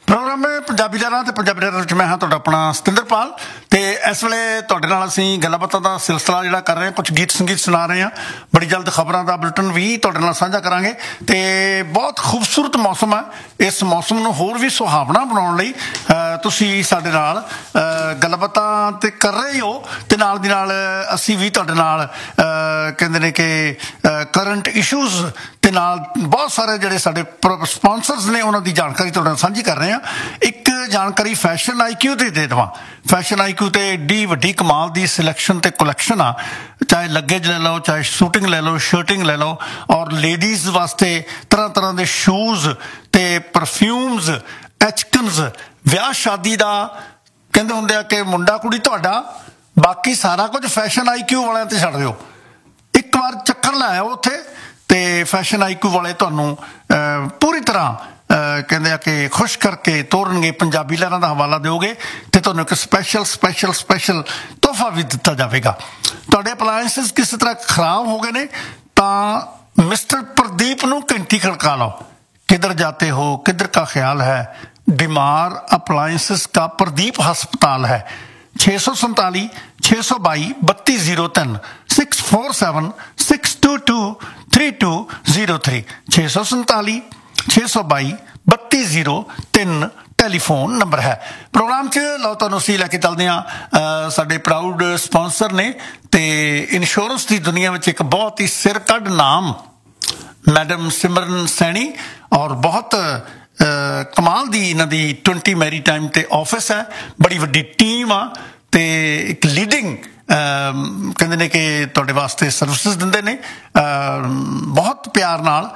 Programme ਹੈ ਪੰਜਾਬੀ ਲਹਿਰਾਂ ਤੇ ਪੰਜਾਬੀ ਲਹਿਰਾਂ ਵਿੱਚ ਮੈਂ ਹਾਂ ਤੁਹਾਡਾ ਆਪਣਾ ਸਤਿੰਦਰਪਾਲ ਤੇ ਇਸ ਵੇਲੇ ਤੁਹਾਡੇ ਨਾਲ ਅਸੀਂ ਗੱਲਾਂ ਬਾਤਾਂ ਦਾ ਸਿਲਸਿਲਾ ਜਿਹੜਾ ਕਰ ਰਹੇ ਹਾਂ, ਕੁਝ ਗੀਤ ਸੰਗੀਤ ਸੁਣਾ ਰਹੇ ਹਾਂ। ਬੜੀ ਜਲਦ ਖਬਰਾਂ ਦਾ ਬੁਲਟਨ ਵੀ ਤੁਹਾਡੇ ਨਾਲ ਸਾਂਝਾ ਕਰਾਂਗੇ ਤੇ ਬਹੁਤ ਖੂਬਸੂਰਤ ਮੌਸਮ ਹੈ। ਇਸ ਮੌਸਮ ਨੂੰ ਹੋਰ ਵੀ ਸੁਹਾਵਣਾ ਬਣਾਉਣ ਲਈ ਤੁਸੀਂ ਸਾਡੇ ਨਾਲ ਗੱਲਾਂ ਬਾਤਾਂ ਤੇ ਕਰ ਰਹੇ ਹੋ ਤੇ ਨਾਲ ਦੀ ਨਾਲ ਅਸੀਂ ਵੀ ਤੁਹਾਡੇ ਨਾਲ ਕਹਿੰਦੇ ਨੇ ਕਿ ਕਰੰਟ ਇਸ਼ੂਜ਼ ਤੇ ਨਾਲ ਬਹੁਤ ਸਾਰੇ ਜਿਹੜੇ ਸਾਡੇ ਸਪਾਂਸਰਸ ਨੇ ਉਹਨਾਂ ਦੀ ਜਾਣਕਾਰੀ ਤੁਹਾਡੇ ਨਾਲ ਸਾਂਝੀ ਕਰ ਰਹੇ ਹਾਂ। ਇੱਕ ਜਾਣਕਾਰੀ ਫੈਸ਼ਨ IQ ਦੀ ਦੇ ਦੇਵਾਂ। ਫੈਸ਼ਨ IQ ਤੇ ਏਡੀ ਵੱਡੀ ਕਮਾਲ ਦੀ ਸਿਲੈਕਸ਼ਨ ਤੇ ਕਲੈਕਸ਼ਨ ਆ, ਚਾਹੇ ਲੱਗੇਜ ਲੈ ਲਓ, ਚਾਹੇ ਸ਼ੂਟਿੰਗ ਲੈ ਲਓ, ਸ਼ਰਟਿੰਗ ਲੈ ਲਓ, ਔਰ ਲੇਡੀਜ਼ ਵਾਸਤੇ ਤਰ੍ਹਾਂ ਤਰ੍ਹਾਂ ਦੇ ਸ਼ੂਜ਼ ਤੇ ਪਰਫਿਊਮਜ਼, ਐਚਕਨਸ, ਵਿਆਹ ਸ਼ਾਦੀ ਦਾ ਕਹਿੰਦੇ ਹੁੰਦੇ ਆ ਕਿ ਮੁੰਡਾ ਕੁੜੀ ਤੁਹਾਡਾ, ਬਾਕੀ ਸਾਰਾ ਕੁਝ ਫੈਸ਼ਨ IQ ਵਾਲਿਆਂ ਤੇ ਛੱਡ ਦਿਓ। ਇੱਕ ਵਾਰ ਚੱਕਰ ਲਾਇਆ ਉੱਥੇ ਤੇ ਫੈਸ਼ਨ IQ ਵਾਲੇ ਤੁਹਾਨੂੰ ਪੂਰੀ ਤਰ੍ਹਾਂ ਕਹਿੰਦੇ ਆ ਕਿ ਖੁਸ਼ ਕਰਕੇ ਤੋਰਨਗੇ। ਪੰਜਾਬੀ ਲਹਿਰਾਂ ਦਾ ਹਵਾਲਾ ਦਿਓਗੇ ਤੇ ਤੁਹਾਨੂੰ ਇੱਕ ਸਪੈਸ਼ਲ ਤੋਹਫਾ ਵੀ ਦਿੱਤਾ ਜਾਵੇਗਾ। ਤੁਹਾਡੇ ਅਪਲਾਇੰਸਿਸ ਕਿਸੇ ਤਰ੍ਹਾਂ ਖਰਾਬ ਹੋ ਗਏ ਨੇ ਤਾਂ ਮਿਸਟਰ ਪ੍ਰਦੀਪ ਨੂੰ ਘੰਟੀ ਖੜਕਾ ਲਓ। किधर जाते हो, किधर का ख्याल है, बीमार अप्लायंसेस का प्रदीप हस्पताल है। 647 622 3203 647 622 3203 647 622 3203 ਟੈਲੀਫੋਨ ਨੰਬਰ ਹੈ। ਪ੍ਰੋਗਰਾਮ 'ਚ ਲਓ ਤੁਹਾਨੂੰ ਅਸੀਂ ਲੈ ਕੇ ਚੱਲਦੇ ਹਾਂ ਸਾਡੇ ਪ੍ਰਾਊਡ ਸਪਾਂਸਰ ਨੇ ਤੇ ਇੰਸ਼ੋਰੈਂਸ ਦੀ ਦੁਨੀਆ ਵਿੱਚ ਇੱਕ ਬਹੁਤ ਹੀ ਸਿਰ ਕੱਢ ਨਾਮ ਮੈਡਮ ਸਿਮਰਨ ਸੈਣੀ ਔਰ ਬਹੁਤ ਕਮਾਲ ਦੀ ਇਹਨਾਂ ਦੀ 20 ਮੈਰੀ ਟਾਈਮ ਤੇ ਆਫਿਸ ਹੈ। ਬੜੀ ਵੱਡੀ ਟੀਮ ਆ ਤੇ ਇੱਕ ਲੀਡਿੰਗ ਕਹਿੰਦੇ ਨੇ ਕਿ ਤੁਹਾਡੇ ਵਾਸਤੇ ਸਰਵਿਸਿਜ਼ ਦਿੰਦੇ ਨੇ ਬਹੁਤ ਪਿਆਰ ਨਾਲ।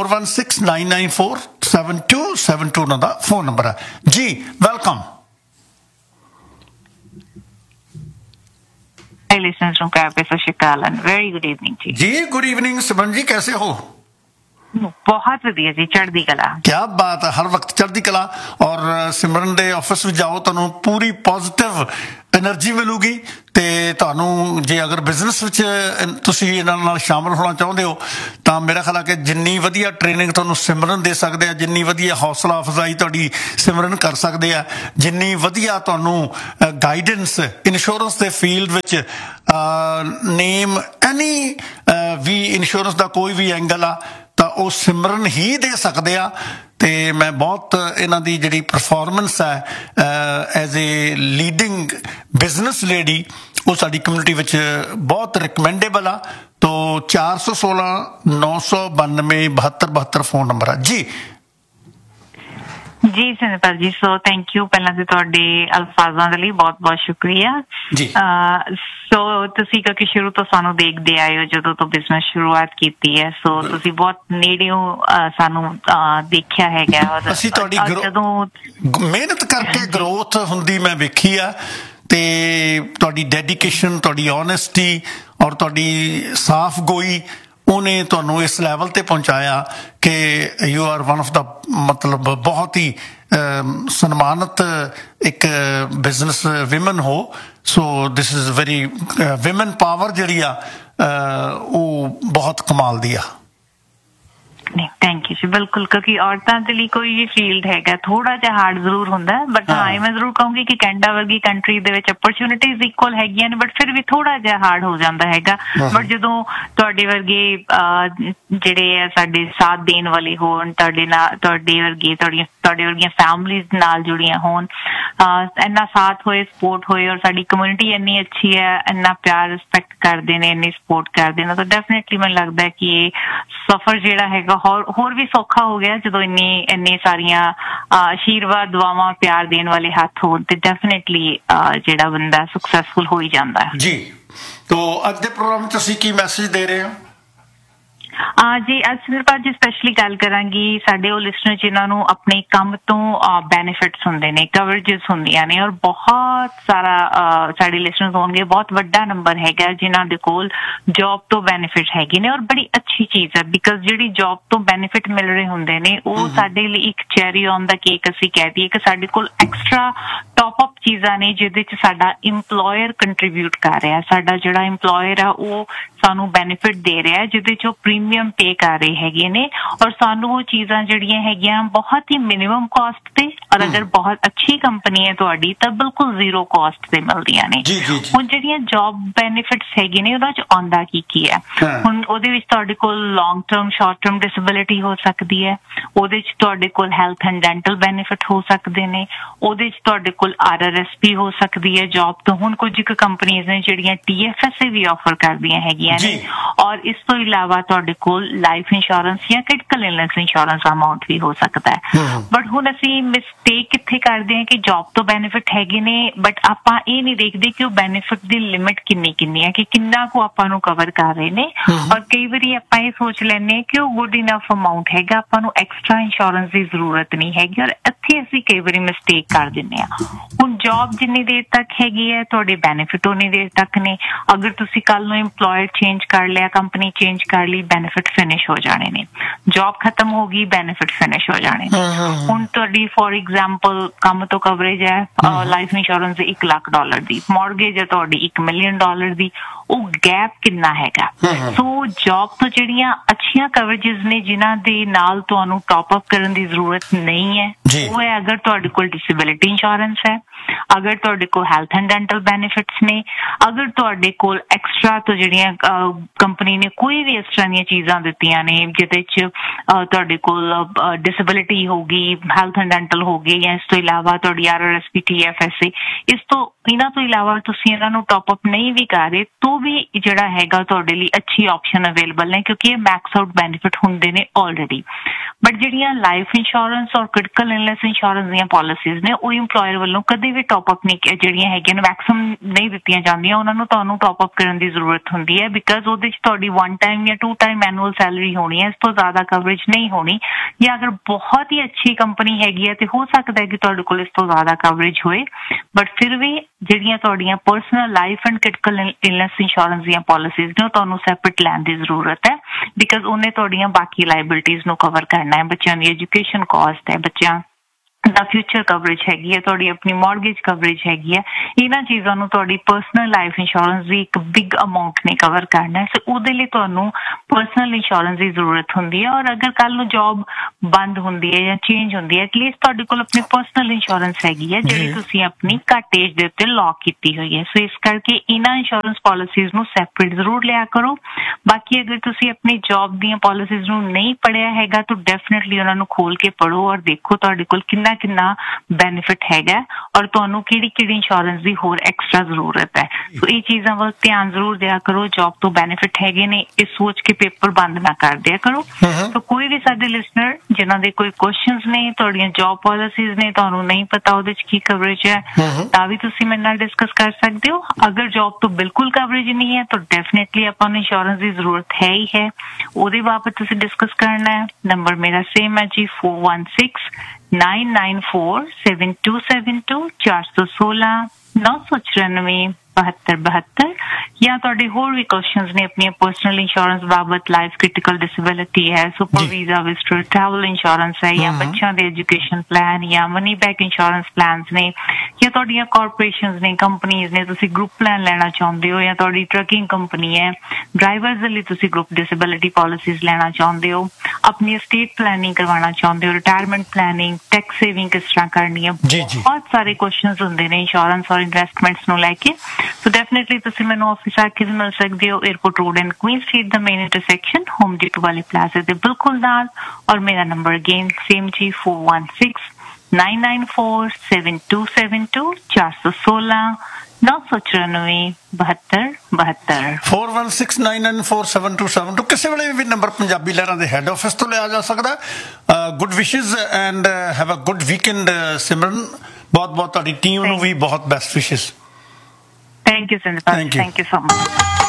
4169947272 ਉਹਨਾਂ ਦਾ ਫੋਨ ਨੰਬਰ ਹੈ ਜੀ। ਵੈਲਕਮ जी। गुड इवनिंग सिमरन जी, कैसे हो? बहुत वधिया जी, चढ़दी कला। क्या बात है, हर वक्त चढ़दी कला। और सिमरन दे ऑफिस में जाओ तो पूरी पॉजिटिव एनर्जी मिलूगी ਤੇ ਤੁਹਾਨੂੰ ਜੇ ਅਗਰ ਬਿਜ਼ਨਸ ਵਿੱਚ ਤੁਸੀਂ ਇਹਨਾਂ ਨਾਲ ਸ਼ਾਮਲ ਹੋਣਾ ਚਾਹੁੰਦੇ ਹੋ ਤਾਂ ਮੇਰਾ ਖਿਆਲ ਹੈ ਕਿ ਜਿੰਨੀ ਵਧੀਆ ਟ੍ਰੇਨਿੰਗ ਤੁਹਾਨੂੰ ਸਿਮਰਨ ਦੇ ਸਕਦੇ ਆ, ਜਿੰਨੀ ਵਧੀਆ ਹੌਸਲਾ ਅਫਜ਼ਾਈ ਤੁਹਾਡੀ ਸਿਮਰਨ ਕਰ ਸਕਦੇ ਆ, ਜਿੰਨੀ ਵਧੀਆ ਤੁਹਾਨੂੰ ਗਾਈਡੈਂਸ ਇੰਸ਼ੋਰੈਂਸ ਦੇ ਫੀਲਡ ਵਿੱਚ ਨੇਮ ਐਨੀ ਵੀ ਇੰਸ਼ੋਰੈਂਸ ਦਾ ਕੋਈ ਵੀ ਐਂਗਲ ਆ ਤਾਂ ਉਹ ਸਿਮਰਨ ਹੀ ਦੇ ਸਕਦੇ ਆ। ਤੇ ਮੈਂ ਬਹੁਤ ਇਹਨਾਂ ਦੀ ਜਿਹੜੀ ਪਰਫਾਰਮੈਂਸ ਹੈ as a leading business lady ਉਹ ਸਾਡੀ ਕਮਿਊਨਿਟੀ ਵਿੱਚ ਬਹੁਤ ਰਿਕਮੈਂਡੇਬਲ ਆ। ਤੋ 416 992 72 ਫੋਨ ਨੰਬਰ ਆ ਜੀ। ਜੀ ਸਿੰਦਰਪਾਲ ਜੀ, ਸੋ ਥੈਂਕ ਯੂ ਪਹਿਲਾਂ ਤੇ ਤੁਹਾਡੇ ਅਲਫਾਜ਼ਾਂ ਦੇ ਲਈ ਬਹੁਤ ਬਹੁਤ ਸ਼ੁਕਰੀਆ ਜੀ। ਸੋ ਤੁਸੀਂ ਕਿਉਂਕਿ ਸ਼ੁਰੂ ਤੋਂ ਸਾਨੂੰ ਦੇਖਦੇ ਆਏ ਹੋ ਜਦੋਂ ਤੋਂ ਬਿਜ਼ਨਸ ਸ਼ੁਰੂਆਤ ਕੀਤੀ ਹੈ, ਸੋ ਤੁਸੀਂ ਬਹੁਤ ਨੇੜਿਓਂ ਸਾਨੂੰ ਦੇਖਿਆ ਹੈਗਾ ਔਰ ਅਸੀਂ ਤੁਹਾਡੀ ਜਦੋਂ ਮਿਹਨਤ ਕਰਕੇ ਗਰੋਥ ਹੁੰਦੀ ਮੈਂ ਵੇਖੀ ਆ ਤੇ ਤੁਹਾਡੀ ਡੈਡੀਕੇਸ਼ਨ, ਤੁਹਾਡੀ ਓਨੈਸਟੀ ਔਰ ਤੁਹਾਡੀ ਸਾਫ਼ ਗੋਈ ਉਹਨੇ ਤੁਹਾਨੂੰ ਇਸ ਲੈਵਲ ਤੇ ਪਹੁੰਚਾਇਆ ਕਿ ਯੂ ਆਰ ਵਨ ਆਫ ਦਾ ਮਤਲਬ ਬਹੁਤ ਹੀ ਸਨਮਾਨਿਤ ਇੱਕ ਬਿਜ਼ਨਸ ਵਿਮਨ ਹੋ। ਸੋ this is very women power ਜਿਹੜੀ ਆ ਉਹ ਬਹੁਤ ਕਮਾਲ ਦੀ ਆ। ਨਹੀਂ ਥੈਂਕ ਯੂ ਜੀ, ਬਿਲਕੁਲ, ਕਿਉਂਕਿ ਔਰਤਾਂ ਦੇ ਲਈ ਕੋਈ ਵੀ ਫੀਲਡ ਹੈਗਾ ਥੋੜਾ ਜਿਹਾ ਹਾਰਡ ਜ਼ਰੂਰ ਹੁੰਦਾ, ਬਟ ਹਾਂ ਮੈਂ ਜ਼ਰੂਰ ਕਹੂੰਗੀ ਕਿ ਕੈਨੇਡਾ ਵਰਗੀ ਕੰਟਰੀ ਦੇ ਵਿੱਚ ਅਪਰਚੁਨਿਟੀਜ਼ ਇਕੁਅਲ ਹੈਗੀਆਂ ਨੇ, ਬਟ ਫਿਰ ਵੀ ਥੋੜਾ ਜਿਹਾ ਹਾਰਡ ਹੋ ਜਾਂਦਾ ਹੈਗਾ। ਬਟ ਜਦੋਂ ਤੁਹਾਡੇ ਵਰਗੇ ਜਿਹੜੇ ਆ ਸਾਡੇ ਸਾਥ ਦੇਣ ਵਾਲੇ ਹੋਣ, ਤੁਹਾਡੇ ਵਰਗੀਆਂ ਫੈਮਲੀਜ਼ ਨਾਲ ਜੁੜੀਆਂ ਹੋਣ, ਇੰਨਾ ਸਾਥ ਹੋਏ, ਸਪੋਰਟ ਹੋਏ ਔਰ ਸਾਡੀ ਕਮਿਊਨਿਟੀ ਇੰਨੀ ਅੱਛੀ ਹੈ, ਇੰਨਾ ਪਿਆਰ ਰਿਸਪੈਕਟ ਕਰਦੇ ਨੇ, ਇੰਨੀ ਸਪੋਰਟ ਕਰਦੇ ਨੇ, ਤਾਂ ਡੈਫੀਨੇਟਲੀ ਮੈਨੂੰ ਲੱਗਦਾ ਕਿ ਇਹ ਸਫ਼ਰ ਜਿਹੜਾ ਹੈਗਾ ਹੋਰ ਵੀ ਸੌਖਾ ਹੋ ਗਿਆ ਜਦੋਂ ਇੰਨੀ ਸਾਰੀਆਂ ਆਸ਼ੀਰਵਾਦ, ਦੁਆਵਾਂ, ਪਿਆਰ ਦੇਣ ਵਾਲੇ ਹੱਥ ਹੋਣ ਤੇ ਡੈਫੀਨੇਟਲੀ ਜਿਹੜਾ ਬੰਦਾ ਸਕਸੈਸਫੁਲ ਹੋ ਹੀ ਜਾਂਦਾ ਹੈ ਜੀ। ਤੋ ਅੱਜ ਦੇ ਪ੍ਰੋਗਰਾਮ 'ਚ ਅਸੀਂ ਕੀ ਮੈਸੇਜ ਦੇ ਰਹੇ ਹਾਂ? ਜੀ ਅੱਜ ਸਿੰਦਰਪਾਲ ਜੀ ਸਪੈਸ਼ਲੀ ਗੱਲ ਕਰਾਂਗੀ ਸਾਡੇ ਉਹ ਲਿਸਨਰ ਜਿਨ੍ਹਾਂ ਨੂੰ ਆਪਣੇ ਕੰਮ ਤੋਂ ਬੈਨੀਫਿਟਸ ਹੁੰਦੇ ਨੇ, ਕਵਰੇਜਸ ਹੁੰਦੀਆਂ ਨੇ, ਔਰ ਬਹੁਤ ਸਾਰਾ ਸਾਡੇ ਲਿਸਨਰਸ ਹੋਣਗੇ, ਬਹੁਤ ਵੱਡਾ ਨੰਬਰ ਹੈਗਾ ਜਿਨ੍ਹਾਂ ਦੇ ਕੋਲ ਜੌਬ ਤੋਂ ਬੈਨੀਫਿਟ ਹੈਗੇ ਨੇ ਔਰ ਬੜੀ ਅੱਛੀ ਚੀਜ਼ ਹੈ। ਬਿਕਾਜ਼ ਜਿਹੜੀ ਜੌਬ ਤੋਂ ਬੈਨੀਫਿਟ ਮਿਲ ਰਹੇ ਹੁੰਦੇ ਨੇ ਉਹ ਸਾਡੇ ਲਈ ਇੱਕ ਚੈਰੀ ਔਨ ਦਾ ਕੇਕ ਅਸੀਂ ਕਹਿ ਦਈਏ ਕਿ ਸਾਡੇ ਕੋਲ ਐਕਸਟਰਾ ਟੌਪ ਅਪ ਚੀਜ਼ਾਂ ਨੇ ਜਿਹਦੇ 'ਚ ਸਾਡਾ ਇੰਪਲੋਇਰ ਕੰਟਰੀਬਿਊਟ ਕਰ ਰਿਹਾ, ਸਾਡਾ ਜਿਹੜਾ ਇੰਪਲੋਇਰ ਆ ਉਹ ਸਾਨੂੰ ਬੈਨੀਫਿਟ ਦੇ ਰਿਹਾ ਜਿਹਦੇ 'ਚ ਉਹ ਪ੍ਰੀਮੀਅਮ ਪੇ ਕਰ ਰਹੇ ਹੈਗੇ ਨੇ, ਔਰ ਸਾਨੂੰ ਉਹ ਚੀਜ਼ਾਂ ਜਿਹੜੀਆਂ ਹੈਗੀਆਂ ਬਹੁਤ ਹੀ ਮਿਨੀਮਮ ਕਾਸਟ ਤੇ, ਔਰ ਅਗਰ ਬਹੁਤ ਅੱਛੀ ਕੰਪਨੀ ਹੈ ਤੁਹਾਡੀ ਤਾਂ ਬਿਲਕੁਲ ਜ਼ੀਰੋ ਕਾਸਟ ਤੇ ਮਿਲਦੀਆਂ ਨੇ। ਹੁਣ ਜਿਹੜੀਆਂ ਜੌਬ ਬੈਨੀਫਿਟਸ ਹੈਗੇ ਨੇ ਉਹਨਾਂ 'ਚ ਆਉਂਦਾ ਕੀ ਹੈ, ਹੁਣ ਉਹਦੇ ਵਿੱਚ ਤੁਹਾਡੇ ਕੋਲ long term, short term disability ਹੋ ਸਕਦੀ ਹੈ, ਉਹਦੇ 'ਚ ਤੁਹਾਡੇ ਕੋਲ ਹੈਲਥ ਐਂਡ ਡੈਂਟਲ ਬੈਨੀਫਿਟ ਹੋ ਸਕਦੇ ਨੇ, ਉਹਦੇ 'ਚ ਤੁਹਾਡੇ ਕੋਲ RRSP ਹੋ ਸਕਦੀ ਹੈ ਜੌਬ ਤੋਂ। ਹੁਣ ਕੁਝ ਕੁ ਕੰਪਨੀਆਂ ਨੇ ਜਿਹੜੀਆਂ TFSA ਵੀ ਆਫਰ ਕਰਦੀਆਂ ਹੈਗੀਆਂ ਨੇ, ਔਰ ਇਸ ਤੋਂ ਇਲਾਵਾ ਤੁਹਾਡੇ ਕੋਲ ਲਾਈਫ ਇੰਸ਼ੋਰੈਂਸ ਜਾਂ ਕ੍ਰਿਟੀਕਲ ਇਲਨੈਸ ਇੰਸ਼ੋਰੈਂਸ ਅਮਾਉਂਟ ਵੀ ਹੋ ਸਕਦਾ ਹੈ। ਬਟ ਹੁਣ ਅਸੀਂ ਮਿਸਟੇਕ ਕਿੱਥੇ ਕਰਦੇ ਹਾਂ ਕਿ ਜੌਬ ਤੋਂ ਬੈਨੀਫਿਟ ਹੈਗੇ ਨੇ ਬਟ ਆਪਾਂ ਇਹ ਨਹੀਂ ਦੇਖਦੇ ਕਿ ਉਹ ਬੈਨੀਫਿਟ ਦੀ ਲਿਮਿਟ ਕਿੰਨੀ ਹੈ, ਕਿ ਕਿੰਨਾ ਕੁ ਆਪਾਂ ਨੂੰ ਕਵਰ ਕਰ ਰਹੇ ਨੇ, ਔਰ ਕਈ ਵਾਰੀ ਆਪਾਂ ਇਹ ਸੋਚ ਲੈਂਦੇ ਹਾਂ ਕਿ ਉਹ ਗੁੱਡ ਇਨਫ ਅਮਾਉਂਟ ਹੈਗਾ, ਆਪਾਂ ਨੂੰ ਐਕਸਟਰਾ ਇੰਸ਼ੋਰੈਂਸ ਦੀ ਜ਼ਰੂਰਤ ਨਹੀਂ ਹੈਗੀ, ਔਰ ਇੱਥੇ ਅਸੀਂ ਕਈ ਵਾਰੀ ਮਿਸਟੇਕ ਕਰ ਦਿੰਦੇ ਹਾਂ। ਹੁਣ ਜੌਬ ਜਿੰਨੀ ਦੇਰ ਤੱਕ ਹੈਗੀ ਹੈ ਤੁਹਾਡੇ ਬੈਨੀਫਿਟ ਉਨੀ ਦੇਰ ਤੱਕ ਨੇ, ਅਗਰ ਤੁਸੀਂ ਕੱਲ ਨੂੰ ਇੰਪਲੋਇਰ ਚੇਂਜ ਕਰ ਲਿਆ, ਕੰਪਨੀ ਚੇਂਜ ਕਰ ਲਈ, ਬੈਨੀਫਿਟ ਫਿਨਿਸ਼ ਹੋ ਜਾਣੇ ਨੇ, ਜੌਬ ਖਤਮ ਹੋ ਗਈ, ਬੈਨੀਫਿਟ ਫਿਨਿਸ਼ ਹੋ ਜਾਣੇ ਨੇ। ਹੁਣ ਤੁਹਾਡੀ ਫੋਰ ਐਗਜ਼ਾਮਪਲ ਕੰਮ ਤੋਂ ਕਵਰੇਜ ਹੈ ਲਾਈਫ ਇੰਸ਼ੋਰੈਂਸ ਦੀ $1 ਲੱਖ ਦੀ, ਮੌਰਗੇਜ ਹੈ ਤੁਹਾਡੀ $1 ਮਿਲੀਅਨ ਦੀ, ਉਹ ਗੈਪ ਕਿੰਨਾ ਹੈਗਾ। ਸੋ ਜੌਬ ਤੋਂ ਜਿਹੜੀਆਂ ਅੱਛੀਆਂ ਕਵਰੇजेस ਨੇ ਜਿਨ੍ਹਾਂ ਦੇ ਨਾਲ ਤੁਹਾਨੂੰ ਟੌਪ ਅਪ ਕਰਨ ਦੀ ਜ਼ਰੂਰਤ ਨਹੀਂ ਹੈ, ਉਹ ਹੈ ਅਗਰ ਤੁਹਾਡੇ ਕੋਲ ਡਿਸੇਬਿਲਿਟੀ ਇੰਸ਼ੋਰੈਂਸ ਹੈ, ਅਗਰ ਤੁਹਾਡੇ ਕੋਲ ਹੈਲਥ ਐਂਡ ਡੈਂਟਲ ਬੈਨੀਫਿਟਸ ਨੇ, ਅਗਰ ਤੁਹਾਡੇ ਕੋਲ ਐਕਸਟਰਾ ਤੋਂ ਜਿਹੜੀਆਂ ਕੰਪਨੀ ਨੇ ਕੋਈ ਵੀ ਇਸ ਤਰ੍ਹਾਂ ਦੀਆਂ ਚੀਜ਼ਾਂ ਦਿੱਤੀਆਂ ਨੇ ਜਿਹਦੇ 'ਚ ਤੁਹਾਡੇ ਕੋਲ ਡਿਸੇਬਿਲਿਟੀ ਹੋਗੀ, ਹੈਲਥ ਐਂਡ ਡੈਂਟਲ ਹੋ ਗਈ, ਜਾਂ ਇਸ ਤੋਂ ਇਲਾਵਾ ਤੁਹਾਡੀ RRSP, TFSA, ਇਹਨਾਂ ਤੋਂ ਇਲਾਵਾ ਤੁਸੀਂ ਇਹਨਾਂ ਨੂੰ ਟੌਪ ਅਪ ਨਹੀਂ ਵੀ ਕਰ ਰਹੇ ਤਾਂ ਵੀ ਜਿਹੜਾ ਹੈਗਾ ਤੁਹਾਡੇ ਲਈ ਅੱਛੀ ਆਪਸ਼ਨ ਅਵੇਲੇਬਲ ਨੇ, ਕਿਉਂਕਿ ਇਹ ਮੈਕਸ ਆਊਟ ਬੈਨੀਫਿਟ ਹੁੰਦੇ ਨੇ ਆਲਰੇਡੀ। ਬਟ ਜਿਹੜੀਆਂ ਲਾਈਫ ਇੰਸ਼ੋਰੈਂਸ ਔਰ ਕ੍ਰਿਟੀਕਲ ਇਲਨੈਸ ਇੰਸ਼ੋਰੈਂਸ ਦੀਆਂ ਪਾਲਿਸੀਜ਼ ਨੇ ਉਹ ਇੰਪਲੋਇਰ ਵੱਲੋਂ ਕਦੇ ਵੀ ਟੌਪ ਅਪ ਨਹੀਂ, ਜਿਹੜੀਆਂ ਹੈਗੀਆਂ ਨੇ ਮੈਕਸਿਮਮ ਨਹੀਂ ਦਿੱਤੀਆਂ ਜਾਂਦੀਆਂ, ਉਹਨਾਂ ਨੂੰ ਤੁਹਾਨੂੰ ਟੌਪ ਅਪ ਕਰਨ ਦੀ ਜ਼ਰੂਰਤ ਹੁੰਦੀ ਹੈ, ਬਿਕਾਜ਼ ਉਹਦੇ 'ਚ ਤੁਹਾਡੀ 1 ਟਾਈਮ ਜਾਂ 2 ਟਾਈਮ ਐਨੂਅਲ ਸੈਲਰੀ ਹੋਣੀ ਹੈ, ਇਸ ਤੋਂ ਜ਼ਿਆਦਾ ਕਵਰੇਜ ਨਹੀਂ ਹੋਣੀ, ਜਾਂ ਅਗਰ ਬਹੁਤ ਹੀ ਅੱਛੀ ਕੰਪਨੀ ਹੈਗੀ ਹੈ ਤੇ ਹੋ ਸਕਦਾ ਹੈ ਕਿ ਤੁਹਾਡੇ ਕੋਲ ਇਸ ਤੋਂ ਜ਼ਿਆਦਾ ਕਵਰੇਜ ਹੋਏ, ਬਟ ਫਿਰ ਵੀ ਜਿਹੜੀਆਂ ਤੁਹਾਡੀਆਂ personal life and critical illness insurance ਦੀਆਂ ਪਾਲਿਸੀਜ਼ ਨੇ ਉਹ ਤੁਹਾਨੂੰ ਸੈਪਰੇਟ ਲੈਣ ਦੀ ਜ਼ਰੂਰਤ ਹੈ, ਬਿਕਾਜ਼ ਉਹਨੇ ਤੁਹਾਡੀਆਂ ਬਾਕੀ ਲਾਇਬਿਲਿਟੀਜ਼ ਨੂੰ ਕਵਰ ਕਰਨਾ ਹੈ, ਬੱਚਿਆਂ ਦੀ ਐਜੂਕੇਸ਼ਨ ਕਾਸਟ ਹੈ, ਬੱਚਿਆਂ ਦਾ ਫਿਊਚਰ ਕਵਰੇਜ ਹੈਗੀ ਹੈ, ਤੁਹਾਡੀ ਆਪਣੀ ਮੌਰਗੇਜ ਕਵਰੇਜ ਹੈਗੀ ਹੈ, ਇਹਨਾਂ ਚੀਜ਼ਾਂ ਨੂੰ ਤੁਹਾਡੀ ਪਰਸਨਲ ਲਾਈਫ ਇੰਸ਼ੋਰੈਂਸ ਦੀ ਇੱਕ ਬਿਗ ਅਮਾਉਂਟ ਨੇ ਕਵਰ ਕਰਨਾ ਹੈ। ਸੋ ਉਹਦੇ ਲਈ ਤੁਹਾਨੂੰ ਪਰਸਨਲ ਇੰਸ਼ੋਰੈਂਸ ਦੀ ਜ਼ਰੂਰਤ ਹੁੰਦੀ ਹੈ, ਔਰ ਅਗਰ ਕੱਲ ਨੂੰ ਜੌਬ ਬੰਦ ਹੁੰਦੀ ਹੈ ਜਾਂ ਚੇਂਜ ਹੁੰਦੀ ਹੈ, ਐਟਲੀਸਟ ਤੁਹਾਡੇ ਕੋਲ ਆਪਣੀ ਪਰਸਨਲ ਇੰਸ਼ੋਰੈਂਸ ਹੈਗੀ ਹੈ ਜਿਹੜੀ ਤੁਸੀਂ ਆਪਣੀ ਘੱਟ ਏਜ ਦੇ ਉੱਤੇ ਲੌਕ ਕੀਤੀ ਹੋਈ ਹੈ। ਸੋ ਇਸ ਕਰਕੇ ਇਹਨਾਂ ਇੰਸ਼ੋਰੈਂਸ ਪਾਲਿਸੀਜ਼ ਨੂੰ ਸੈਪਰੇਟ ਜ਼ਰੂਰ ਲਿਆ ਕਰੋ। ਬਾਕੀ ਅਗਰ ਤੁਸੀਂ ਆਪਣੀ ਜੌਬ ਦੀਆਂ ਪਾਲਿਸੀਜ਼ ਨੂੰ ਨਹੀਂ ਪੜ੍ਹਿਆ ਹੈਗਾ ਤਾਂ ਡੈਫੀਨੇਟਲੀ ਉਹਨਾਂ ਨੂੰ ਖੋਲ ਕੇ ਪੜ੍ਹੋ ਔਰ ਦੇਖੋ ਤੁਹਾਡੇ ਕੋਲ ਕਿੰਨਾ ਬੈਨੀਫਿਟ ਹੈਗਾ ਔਰ ਤੁਹਾਨੂੰ ਕਿਹੜੀ ਇੰਸ਼ੋਰੈਂਸ ਦੀ ਹੋਰ ਐਕਸਟਰਾ ਜ਼ਰੂਰਤ ਹੈ। ਸੋ ਇਹ ਚੀਜ਼ਾਂ ਵੱਲ ਧਿਆਨ ਜ਼ਰੂਰ ਦਿਆ ਕਰੋ। ਜੌਬ ਤੋਂ ਬੈਨੀਫਿਟ ਹੈਗੇ ਨੇ ਇਹ ਸੋਚ ਕੇ ਪੇਪਰ ਬੰਦ ਨਾ ਕਰ ਦਿਆ ਕਰੋ। ਸੋ ਕੋਈ ਵੀ ਸਾਡੇ ਲਿਸਨਰ ਜਿਨ੍ਹਾਂ ਦੇ ਕੋਈ ਕੁਐਸਚਨਸ ਨੇ, ਤੁਹਾਡੀਆਂ ਜੌਬ ਪਾਲਿਸੀਜ਼ ਨੇ, ਤੁਹਾਨੂੰ ਨਹੀਂ ਪਤਾ ਉਹਦੇ ਚ ਕੀ ਕਵਰੇਜ ਹੈ, ਤਾਂ ਵੀ ਤੁਸੀਂ ਮੇਰੇ ਨਾਲ ਡਿਸਕਸ ਕਰ ਸਕਦੇ ਹੋ। ਅਗਰ ਜੌਬ ਤੋਂ ਬਿਲਕੁਲ ਕਵਰੇਜ ਨਹੀਂ ਹੈ ਤਾਂ ਡੈਫੀਨੇਟਲੀ ਆਪਾਂ ਨੂੰ ਇੰਸ਼ੋਰੈਂਸ ਦੀ ਜ਼ਰੂਰਤ ਹੈ ਹੀ ਹੈ। ਉਹਦੇ ਬਾਬਤ ਤੁਸੀਂ ਡਿਸਕਸ ਕਰਨਾ ਹੈ। ਨੰਬਰ ਮੇਰਾ ਸੇਮ ਹੈ ਜੀ 4169947272 416 994 7272 ਜਾਂ ਤੁਹਾਡੇ ਹੋਰ ਵੀ ਕੁਐਸਚਨਸ ਨੇ ਆਪਣੀਆਂ ਪਰਸਨਲ ਇੰਸ਼ੋਰੈਂਸ ਬਾਬਤ, ਲਾਈਫ ਕ੍ਰਿਟੀਕਲ ਡਿਸੇਬਿਲਿਟੀ ਹੈ, super visa visitor travel insurance ਹੈ, ਜਾਂ ਬੱਚਿਆਂ ਦੇ ਐਜੂਕੇਸ਼ਨ ਪਲਾਨ ਜਾਂ ਮਨੀ ਬੈਕ ਇੰਸ਼ੋਰੈਂਸ ਪਲਾਨਸ ਨੇ, ਜਾਂ ਤੁਹਾਡੀਆਂ ਕਾਰਪੋਰੇਸ਼ਨਸ ਨੇ, ਕੰਪਨੀਜ਼ ਨੇ, ਤੁਸੀਂ ਗਰੁੱਪ ਪਲਾਨ ਲੈਣਾ ਚਾਹੁੰਦੇ ਹੋ, ਜਾਂ ਤੁਹਾਡੀ ਟਰੱਕਿੰਗ ਕੰਪਨੀ ਹੈ, ਡਰਾਈਵਰਸ ਦੇ ਲਈ ਤੁਸੀਂ ਗਰੁੱਪ ਡਿਸੇਬਿਲਿਟੀ ਪਾਲਿਸੀਜ਼ ਲੈਣਾ ਚਾਹੁੰਦੇ ਹੋ, ਆਪਣੀ estate ਪਲੈਨਿੰਗ ਕਰਵਾਉਣਾ ਚਾਹੁੰਦੇ ਹੋ, ਰਿਟਾਇਰਮੈਂਟ ਪਲੈਨਿੰਗ, ਟੈਕਸ ਸੇਵਿੰਗ ਕਿਸ ਤਰ੍ਹਾਂ ਕਰਨੀ ਹੈ, ਬਹੁਤ ਸਾਰੇ ਕੁਐਸਚਨਸ ਹੁੰਦੇ ਨੇ ਇੰਸ਼ੋਰੈਂਸ ਔਰ ਇਨਵੈਸਟਮੈਂਟਸ ਨੂੰ ਲੈ ਕੇ। ਸੋ ਡੈਫੀਨੇਟਲੀ ਤੁਸੀਂ ਮੈਨੂੰ ਆਫਿਸ ਆ ਕੇ ਵੀ ਮਿਲ ਸਕਦੇ ਹੋ, airport road and Queen street the main intersection home depot ਵਾਲੇ ਪਲਾਜ਼ਾ ਦੇ ਬਿਲਕੁਲ ਨਾਲ। ਔਰ ਮੇਰਾ ਨੰਬਰ ਅਗੇਨ ਸੇਮ ਜੀ 4169947272 416 994 7272 4169947272। ਕਿਸੇ ਵੇਲੇ ਵੀ ਨੰਬਰ ਪੰਜਾਬੀ ਲਹਿਰਾਂ ਦੇ ਹੈੱਡ ਆਫਿਸ ਤੋਂ ਲਿਆ ਜਾ ਸਕਦਾ। ਗੁੱਡ ਵਿਸ਼ੇਸ and have a good weekend ਸਿਮਰਨ। ਬਹੁਤ ਬਹੁਤ ਤੁਹਾਡੀ ਟੀਮ ਨੂੰ ਵੀ ਬਹੁਤ ਬੈਸਟ ਵਿਸ਼ੇਸ। Thank you, Sindipal. Thank you so much.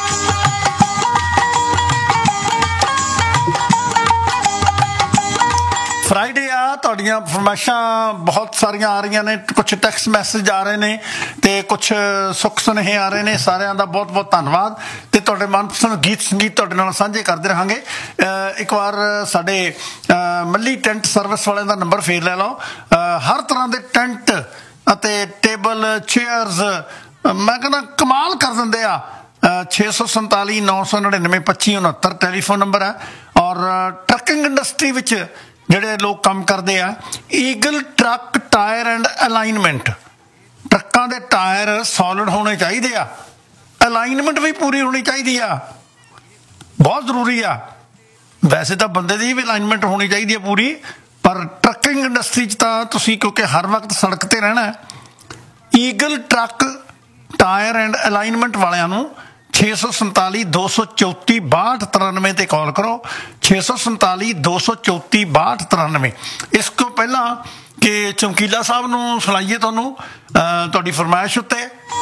Friday ਆ, ਤੁਹਾਡੀਆਂ ਫਰਮਾਇਸ਼ਾਂ ਬਹੁਤ ਸਾਰੀਆਂ ਆ ਰਹੀਆਂ ਨੇ, ਕੁਝ ਟੈਕਸਟ ਮੈਸੇਜ ਆ ਰਹੇ ਨੇ ਤੇ ਕੁਝ ਸੁੱਖ ਸੁਨੇਹੇ ਆ ਰਹੇ ਨੇ। ਸਾਰਿਆਂ ਦਾ ਬਹੁਤ ਬਹੁਤ ਧੰਨਵਾਦ ਤੇ ਤੁਹਾਡੇ ਮਨਪਸੰਦ ਗੀਤ ਸੰਗੀਤ ਤੁਹਾਡੇ ਨਾਲ ਸਾਂਝੇ ਕਰਦੇ ਰਹਾਂਗੇ। ਇੱਕ ਵਾਰ ਸਾਡੇ ਮੱਲੀ ਟੈਂਟ ਸਰਵਿਸ ਵਾਲਿਆਂ ਦਾ ਨੰਬਰ ਫੇਰ ਲੈ ਲਓ। ਹਰ ਤਰ੍ਹਾਂ ਦੇ ਟੈਂਟ ਅਤੇ ਟੇਬਲ ਟੇਬਲ ਚੇਅਰਸ ਮੈਂ ਕਹਿੰਦਾ ਕਮਾਲ ਕਰ ਦਿੰਦੇ ਆ 647 999 2569 ਟੈਲੀਫੋਨ ਨੰਬਰ ਹੈ। ਔਰ ਟਰੱਕਿੰਗ ਇੰਡਸਟਰੀ ਵਿੱਚ ਜਿਹੜੇ ਲੋਕ ਕੰਮ ਕਰਦੇ ਆ eagle truck tyre and alignment ਟਰੱਕਾਂ ਦੇ ਟਾਇਰ ਸੋਲਿਡ ਹੋਣੇ ਚਾਹੀਦੇ ਆ ਅਲਾਈਨਮੈਂਟ ਵੀ ਪੂਰੀ ਹੋਣੀ ਚਾਹੀਦੀ ਆ ਬਹੁਤ ਜ਼ਰੂਰੀ ਆ। ਵੈਸੇ ਤਾਂ ਬੰਦੇ ਦੀ ਵੀ ਅਲਾਈਨਮੈਂਟ ਹੋਣੀ ਚਾਹੀਦੀ ਹੈ ਪੂਰੀ ਪਰ ਟਰੱਕਿੰਗ ਇੰਡਸਟਰੀ 'ਚ ਤਾਂ ਤੁਸੀਂ ਕਿਉਂਕਿ ਹਰ ਵਕਤ ਸੜਕ ਤੇ ਰਹਿਣਾ eagle truck tyre and alignment ਵਾਲਿਆਂ ਨੂੰ 647 234 6293 ਤੇ ਕਾਲ ਕਰੋ 647 234 6293। ਇਸ ਤੋਂ ਪਹਿਲਾਂ ਕਿ ਚਮਕੀਲਾ ਸਾਹਿਬ ਨੂੰ ਸੁਣਾਈਏ ਤੁਹਾਨੂੰ ਤੁਹਾਡੀ ਫਰਮਾਇਸ਼ ਉੱਤੇ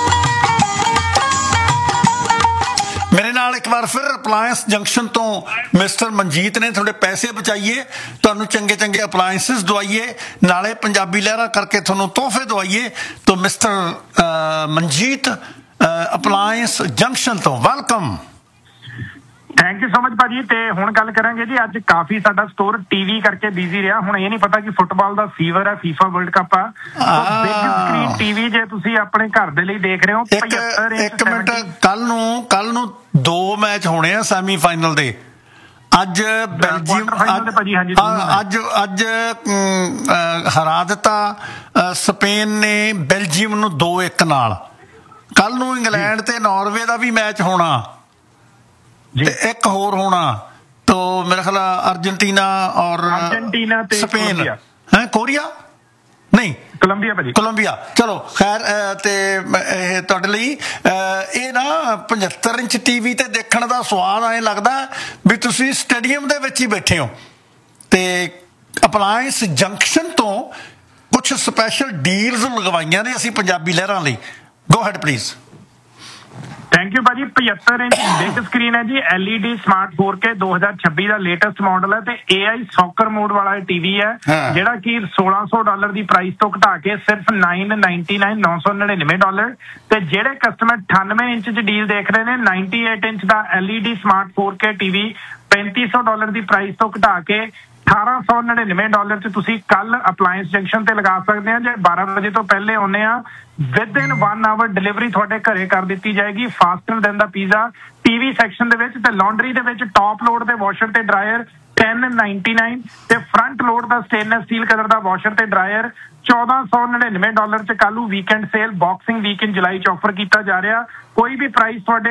ਮੇਰੇ ਨਾਲ ਇੱਕ ਵਾਰ ਫਿਰ ਅਪਲਾਇੰਸ ਜੰਕਸ਼ਨ ਤੋਂ ਮਿਸਟਰ ਮਨਜੀਤ ਨੇ ਤੁਹਾਡੇ ਪੈਸੇ ਬਚਾਈਏ ਤੁਹਾਨੂੰ ਚੰਗੇ ਚੰਗੇ ਅਪਲਾਇੰਸਿਸ ਦਵਾਈਏ ਨਾਲੇ ਪੰਜਾਬੀ ਲਹਿਰਾ ਕਰਕੇ ਤੁਹਾਨੂੰ ਤੋਹਫੇ ਦਵਾਈਏ ਤਾਂ ਮਿਸਟਰ ਮਨਜੀਤ ਅਪਲਾਇੰਸ ਜੰਕਸ਼ਨ ਤੋਂ welcome. Thank you so much ਭਾਜੀ। ਤੇ ਹੁਣ ਗੱਲ ਕਰਾਂਗੇ ਜੀ ਅੱਜ ਕਾਫੀ ਸਾਡਾ ਸਟੋਰ ਟੀਵੀ ਕਰਕੇ ਬਿਜ਼ੀ ਰਿਹਾ। ਹੁਣ ਇਹ ਨਹੀਂ ਪਤਾ ਕਿ ਫੁੱਟਬਾਲ ਦਾ ਫੀਵਰ ਹੈ ਫੀਫਾ ਵਰਲਡ ਕੱਪ ਆ ਬਿਗ ਸਕਰੀਨ ਟੀਵੀ ਜੇ ਤੁਸੀਂ ਆਪਣੇ ਘਰ ਦੇ ਲਈ ਦੇਖ ਰਹੇ ਹੋ 75 ਇੱਕ ਮਿੰਟ ਕੱਲ ਨੂੰ 2 ਮੈਚ ਹੋਣੇ ਆ ਸੈਮੀ ਫਾਈਨਲ ਦੇ। ਅੱਜ ਬੈਲਜੀਅਮ ਅੱਜ ਹਰਾ ਦਿੱਤਾ ਸਪੇਨ ਨੇ ਬੈਲਜੀਅਮ ਨੂੰ 2-1 ਨਾਲ। ਕੱਲ ਨੂੰ ਇੰਗਲੈਂਡ ਤੇ ਨਾਰਵੇ ਦਾ ਵੀ ਮੈਚ ਹੋਣਾ ਤੇ ਇੱਕ ਹੋਰ ਹੋਣਾ ਤੋ ਮੇਰਾ ਖਿਆਲ ਅਰਜਨਟੀਨਾ ਔਰ ਸਪੇਨ ਹੈ ਕੋਰੀਆ ਨਹੀਂ ਕੋਲੰਬੀਆ ਚਲੋ ਖੈਰ। ਤੇ ਇਹ ਤੁਹਾਡੇ ਲਈ ਇਹ ਨਾ 75 ਇੰਚ ਟੀਵੀ ਤੇ ਦੇਖਣ ਦਾ ਸਵਾਦ ਐਂ ਲੱਗਦਾ ਵੀ ਤੁਸੀਂ ਸਟੇਡੀਅਮ ਦੇ ਵਿੱਚ ਹੀ ਬੈਠੇ ਹੋ। ਤੇ ਅਪਲਾਇੰਸ ਜੰਕਸ਼ਨ ਤੋਂ ਕੁਝ ਸਪੈਸ਼ਲ ਡੀਲਸ ਲਗਵਾਈਆਂ ਨੇ ਅਸੀਂ ਪੰਜਾਬੀ ਲਹਿਰਾਂ ਲਈ। Go ahead please. Thank you ਭਾਜੀ। 75 ਇੰਚ ਬਿਗ ਸਕਰੀਨ ਹੈ ਜੀ LED ਸਮਾਰਟ 4K 2026 ਦਾ ਲੇਟੈਸਟ ਮਾਡਲ ਹੈ ਤੇ AI ਸੌਕਰ ਮੋਡ ਵਾਲਾ ਟੀਵੀ ਹੈ ਜਿਹੜਾ ਕਿ $1,600 ਦੀ ਪ੍ਰਾਈਸ ਤੋਂ ਘਟਾ ਕੇ ਸਿਰਫ $999 ਤੇ ਜਿਹੜੇ ਕਸਟਮਰ 98 ਇੰਚ ਚ ਡੀਲ ਦੇਖ ਰਹੇ ਨੇ 98 ਇੰਚ ਦਾ LED ਸਮਾਰਟ 4K ਟੀਵੀ $3500 ਦੀ ਪ੍ਰਾਈਸ ਤੋਂ ਘਟਾ ਕੇ $1,899 ਚ ਤੁਸੀਂ ਕੱਲ ਅਪਲਾਇੰਸ ਜੰਕਸ਼ਨ ਤੇ ਲਗਾ ਸਕਦੇ ਆ। ਜੇ 12 ਵਜੇ ਤੋਂ ਪਹਿਲੇ ਆਉਂਦੇ ਆ ਵਿਦਿਨ 1 ਆਵਰ ਡਿਲੀਵਰੀ ਤੁਹਾਡੇ ਘਰੇ ਕਰ ਦਿੱਤੀ ਜਾਏਗੀ ਫਾਸਟਰ ਦੈਨ ਦਾ ਪੀਜ਼ਾ। ਟੀਵੀ ਸੈਕਸ਼ਨ ਦੇ ਵਿੱਚ ਤੇ ਲਾਂਡਰੀ ਦੇ ਵਿੱਚ ਟੌਪ ਲੋਡ ਦੇ ਵਾਸ਼ਰ ਤੇ ਡਰਾਇਰ $1099 ਤੇ ਫਰੰਟ ਲੋਡ ਦਾ ਸਟੇਨਲੈਸ ਸਟੀਲ ਕਲਰ ਦਾ ਵਾਸ਼ਰ ਤੇ ਡਰਾਇਰ $1,499 ਚ। ਕੱਲ੍ਹ ਨੂੰ ਵੀਕਐਂਡ ਸੇਲ ਬਾਕਸਿੰਗ ਵੀਕ ਇਨ ਜੁਲਾਈ ਚ ਆਫਰ ਕੀਤਾ ਜਾ ਰਿਹਾ। ਕੋਈ ਵੀ ਪ੍ਰਾਈਸ ਤੁਹਾਡੇ